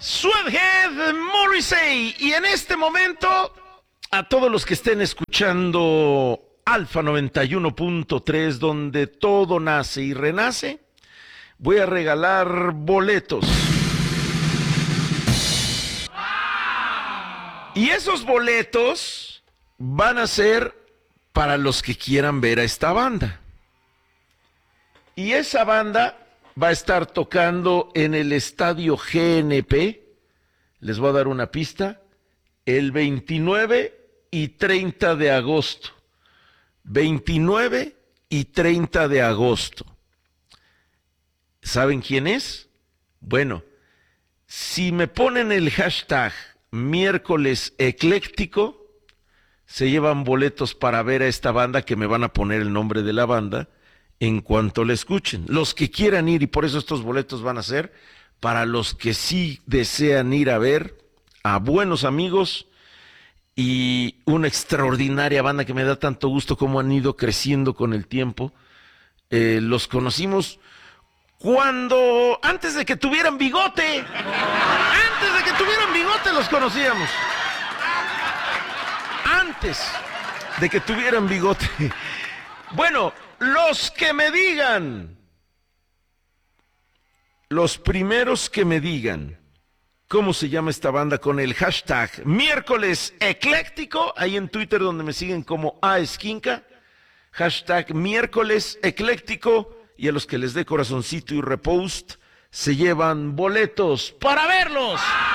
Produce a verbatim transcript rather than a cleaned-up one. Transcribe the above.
Sweathead Morrissey. Y en este momento, a todos los que estén escuchando Alfa noventa y uno punto tres, donde todo nace y renace, voy a regalar boletos. Y esos boletos van a ser para los que quieran ver a esta banda. Y esa banda va a estar tocando en el estadio G N P. Les voy a dar una pista. El veintinueve y treinta de agosto. veintinueve y treinta de agosto. ¿Saben quién es? Bueno, si me ponen el hashtag miércoles ecléctico, se llevan boletos para ver a esta banda, que me van a poner el nombre de la banda en cuanto la escuchen. Los que quieran ir, y por eso estos boletos van a ser para los que sí desean ir a ver a buenos amigos y una extraordinaria banda que me da tanto gusto cómo han ido creciendo con el tiempo. Eh, los conocimos cuando, antes de que tuvieran bigote, antes de que tuvieran bigote los conocíamos. Antes de que tuvieran bigote. Bueno, los que me digan, los primeros que me digan cómo se llama esta banda con el hashtag miércoles ecléctico, ahí en Twitter donde me siguen como A Esquinca, hashtag miércoles ecléctico, y a los que les dé corazoncito y repost se llevan boletos para verlos.